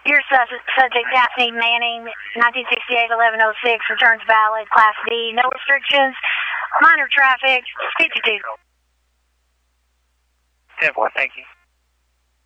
Your subject, Daphne Manning, 1968-1106, returns valid, Class D, no restrictions, minor traffic, 52. 10-4, thank you.